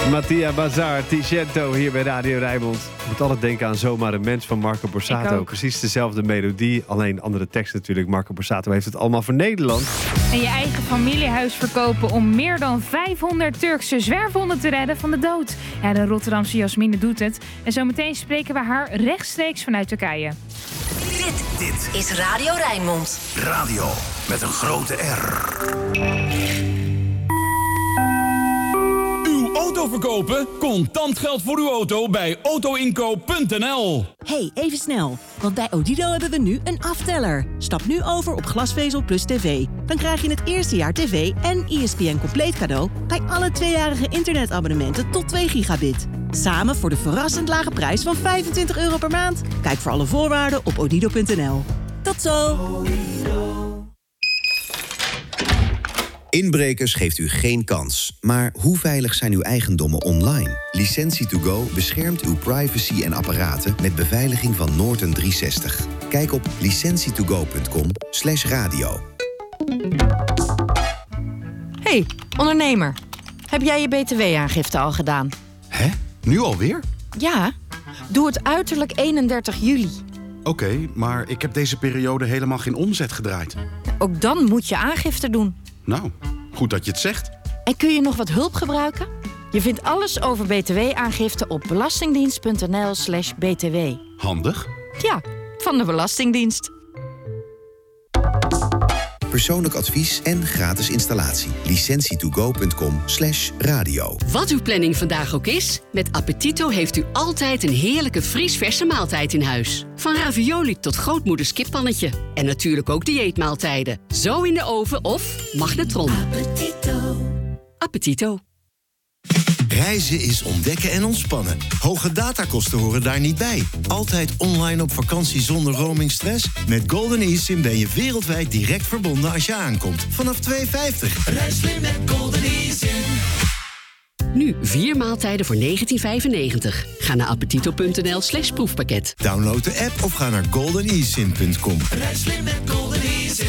Mattia Bazar, Ticento hier bij Radio Rijnmond. Ik moet altijd denken aan Zomaar een Mens van Marco Borsato. Precies dezelfde melodie, alleen andere tekst natuurlijk. Marco Borsato heeft het allemaal voor Nederland. En je eigen familiehuis verkopen om meer dan 500 Turkse zwerfhonden te redden van de dood. Ja, de Rotterdamse Jasmine doet het. En zometeen spreken we haar rechtstreeks vanuit Turkije. Dit is Radio Rijnmond. Radio met een grote R. Uw auto verkopen? Contant geld voor uw auto bij autoinkoop.nl. Hey, even snel. Want bij Odido hebben we nu een afteller. Stap nu over op glasvezel plus tv. Dan krijg je het eerste jaar tv en ESPN compleet cadeau bij alle 2-jarige internetabonnementen tot 2 gigabit. Samen voor de verrassend lage prijs van €25 per maand. Kijk voor alle voorwaarden op odido.nl. Tot zo! Inbrekers geeft u geen kans. Maar hoe veilig zijn uw eigendommen online? Licentie2Go beschermt uw privacy en apparaten met beveiliging van Norton 360. Kijk op licentietogo.com/radio. Hey, ondernemer. Heb jij je btw-aangifte al gedaan? Hè? Nu alweer? Ja, doe het uiterlijk 31 juli. Oké, maar ik heb deze periode helemaal geen omzet gedraaid. Ook dan moet je aangifte doen. Nou, goed dat je het zegt. En kun je nog wat hulp gebruiken? Je vindt alles over btw-aangifte op belastingdienst.nl/btw. Handig. Ja, van de Belastingdienst. Persoonlijk advies en gratis installatie. Licentietogo.com/radio. Wat uw planning vandaag ook is, met Appetito heeft u altijd een heerlijke vriesverse maaltijd in huis. Van ravioli tot grootmoeders kippannetje. En natuurlijk ook dieetmaaltijden. Zo in de oven of magnetron. Appetito. Reizen is ontdekken en ontspannen. Hoge datakosten horen daar niet bij. Altijd online op vakantie zonder roamingstress? Met Golden eSIM ben je wereldwijd direct verbonden als je aankomt. Vanaf €2,50. Reis slim met Golden eSIM. Nu 4 maaltijden voor €19,95. Ga naar appetito.nl/proefpakket. Download de app of ga naar goldeneSIM.com. Reis slim met Golden eSIM.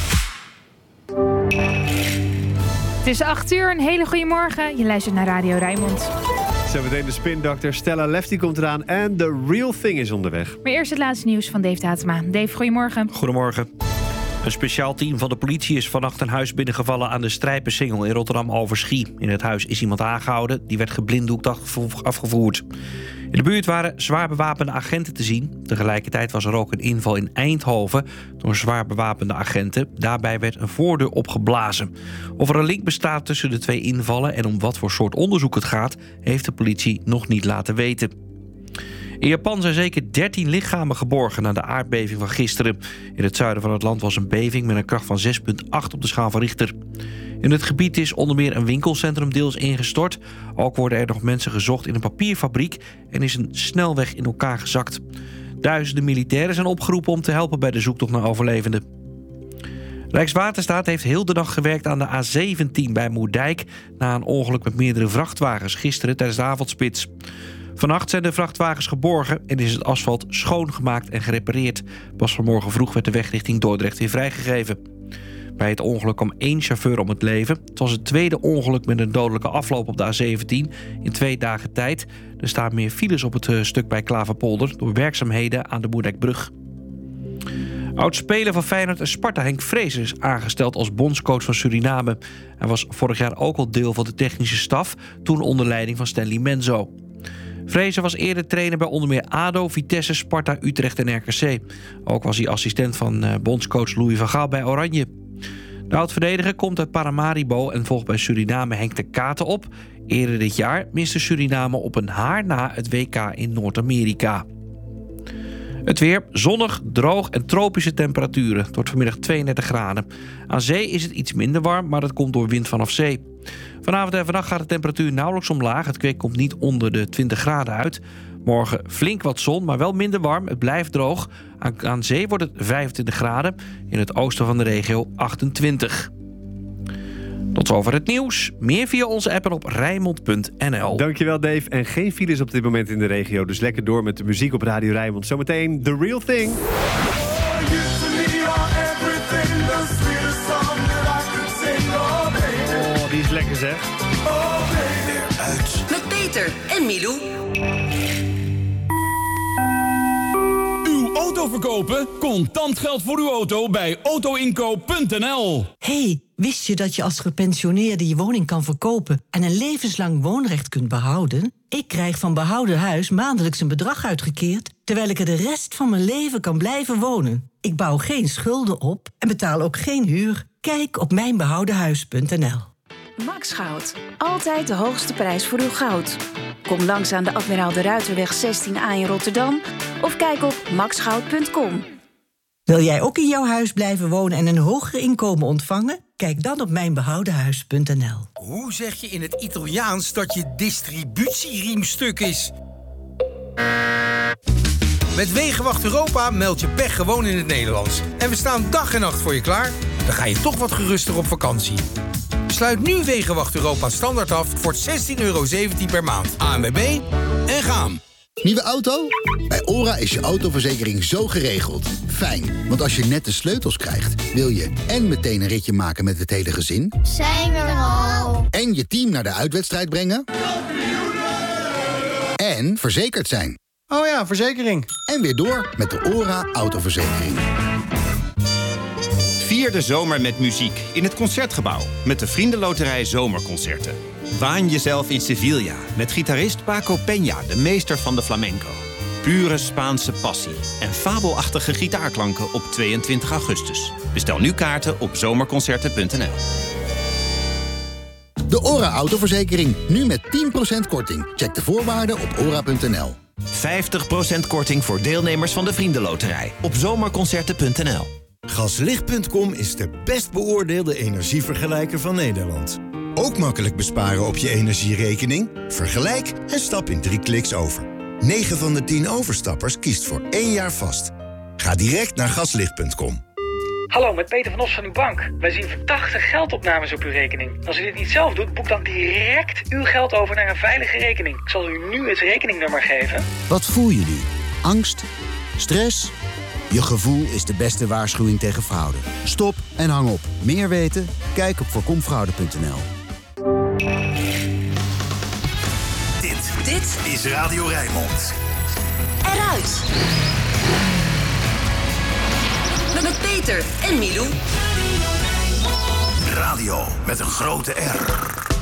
Het is 8:00, een hele goede morgen. Je luistert naar Radio Rijnmond. Zometeen de spindokter Stella Lefty komt eraan en The Real Thing is onderweg. Maar eerst het laatste nieuws van Dave Hatema. Dave, goedemorgen. Goedemorgen. Een speciaal team van de politie is vannacht een huis binnengevallen aan de Strijpersingel in Rotterdam-Overschie. In het huis is iemand aangehouden, die werd geblinddoekt afgevoerd. In de buurt waren zwaar bewapende agenten te zien. Tegelijkertijd was er ook een inval in Eindhoven door zwaar bewapende agenten. Daarbij werd een voordeur opgeblazen. Of er een link bestaat tussen de 2 invallen en om wat voor soort onderzoek het gaat, heeft de politie nog niet laten weten. In Japan zijn zeker 13 lichamen geborgen na de aardbeving van gisteren. In het zuiden van het land was een beving met een kracht van 6,8 op de schaal van Richter. In het gebied is onder meer een winkelcentrum deels ingestort. Ook worden er nog mensen gezocht in een papierfabriek en is een snelweg in elkaar gezakt. Duizenden militairen zijn opgeroepen om te helpen bij de zoektocht naar overlevenden. Rijkswaterstaat heeft heel de dag gewerkt aan de A17 bij Moerdijk na een ongeluk met meerdere vrachtwagens gisteren tijdens de avondspits. Vannacht zijn de vrachtwagens geborgen en is het asfalt schoongemaakt en gerepareerd. Pas vanmorgen vroeg werd de weg richting Dordrecht weer vrijgegeven. Bij het ongeluk kwam 1 chauffeur om het leven. Het was het tweede ongeluk met een dodelijke afloop op de A17 in 2 dagen tijd. Er staan meer files op het stuk bij Klaverpolder door werkzaamheden aan de Moerdijkbrug. Oud-speler van Feyenoord en Sparta Henk Vrezer is aangesteld als bondscoach van Suriname. Hij was vorig jaar ook al deel van de technische staf, toen onder leiding van Stanley Menzo. Vrezer was eerder trainer bij onder meer ADO, Vitesse, Sparta, Utrecht en RKC. Ook was hij assistent van bondscoach Louis van Gaal bij Oranje. De oud-verdediger komt uit Paramaribo en volgt bij Suriname Henk de Katen op. Eerder dit jaar miste Suriname op een haar na het WK in Noord-Amerika. Het weer zonnig, droog en tropische temperaturen. Het wordt vanmiddag 32 graden. Aan zee is het iets minder warm, maar dat komt door wind vanaf zee. Vanavond en vannacht gaat de temperatuur nauwelijks omlaag. Het kwik komt niet onder de 20 graden uit. Morgen flink wat zon, maar wel minder warm. Het blijft droog. Aan zee wordt het 25 graden. In het oosten van de regio 28. Tot zover het nieuws. Meer via onze app en op Rijnmond.nl. Dankjewel Dave. En geen files op dit moment in de regio. Dus lekker door met de muziek op Radio Rijnmond. Zometeen The Real Thing. Oh, die is lekker zeg. Weer uit. Met Peter en Milou. Uw auto verkopen? Contant geld voor uw auto bij autoinkoop.nl. Hey, wist je dat je als gepensioneerde je woning kan verkopen en een levenslang woonrecht kunt behouden? Ik krijg van behouden huis maandelijks een bedrag uitgekeerd, terwijl ik er de rest van mijn leven kan blijven wonen. Ik bouw geen schulden op en betaal ook geen huur. Kijk op mijnbehoudenhuis.nl. Max Goud. Altijd de hoogste prijs voor uw goud. Kom langs aan de Admiraal de Ruiterweg 16A in Rotterdam of kijk op maxgoud.com. Wil jij ook in jouw huis blijven wonen en een hoger inkomen ontvangen? Kijk dan op mijnbehoudenhuis.nl. Hoe zeg je in het Italiaans dat je distributieriem stuk is? Met Wegenwacht Europa meld je pech gewoon in het Nederlands. En we staan dag en nacht voor je klaar. Dan ga je toch wat geruster op vakantie. Sluit nu Wegenwacht Europa standaard af voor €16,17 per maand. ANWB en gaan. Nieuwe auto? Bij ORA is je autoverzekering zo geregeld. Fijn, want als je net de sleutels krijgt, wil je en meteen een ritje maken met het hele gezin. Zijn we er al? En je team naar de uitwedstrijd brengen. En verzekerd zijn. Oh ja, verzekering. En weer door met de ORA autoverzekering. Vier de zomer met muziek in het Concertgebouw met de Vriendenloterij Zomerconcerten. Waan jezelf in Sevilla met gitarist Paco Peña, de meester van de flamenco. Pure Spaanse passie en fabelachtige gitaarklanken op 22 augustus. Bestel nu kaarten op zomerconcerten.nl. De ORA autoverzekering, nu met 10% korting. Check de voorwaarden op ora.nl. 50% korting voor deelnemers van de Vriendenloterij op zomerconcerten.nl. Gaslicht.com is de best beoordeelde energievergelijker van Nederland. Ook makkelijk besparen op je energierekening? Vergelijk en stap in 3 kliks over. 9 van de 10 overstappers kiest voor 1 jaar vast. Ga direct naar gaslicht.com. Hallo, met Peter van Os van uw bank. Wij zien verdachte geldopnames op uw rekening. Als u dit niet zelf doet, boek dan direct uw geld over naar een veilige rekening. Ik zal u nu het rekeningnummer geven. Wat voel je nu? Angst? Stress? Je gevoel is de beste waarschuwing tegen fraude. Stop en hang op. Meer weten? Kijk op voorkomfraude.nl. Dit is Radio Rijnmond. Eruit. Met Peter en Milou. Radio met een grote R.